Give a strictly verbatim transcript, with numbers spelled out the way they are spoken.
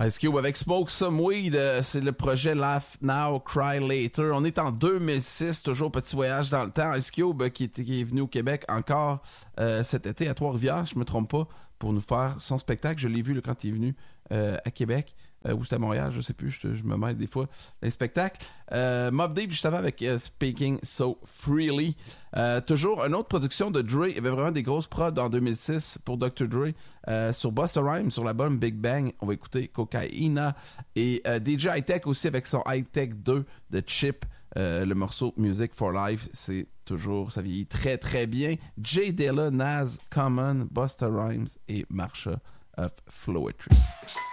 Ice Cube avec Smoke Some Weed, euh, c'est le projet Laugh Now, Cry Later. On est en deux mille six, toujours petit voyage dans le temps. Ice Cube euh, qui, est, qui est venu au Québec encore euh, cet été à Trois-Rivières, je me trompe pas, pour nous faire son spectacle. Je l'ai vu là, quand il est venu euh, à Québec. Euh, ou c'était à Montréal, je sais plus, je, je me mêle des fois les spectacles. Euh, Mobb Deep, juste avant avec uh, Speaking So Freely. Euh, toujours une autre production de Dre. Il y avait vraiment des grosses prods en deux mille six pour docteur Dre. Euh, sur Busta Rhymes, sur l'album Big Bang, on va écouter Cocaïna. Et euh, D J High-Tech aussi avec son High-Tech deux de Chip. Euh, le morceau Music for Life, c'est toujours, ça vieillit très très bien. Jay Dilla, Nas, Common, Busta Rhymes et Marsha of Floetry.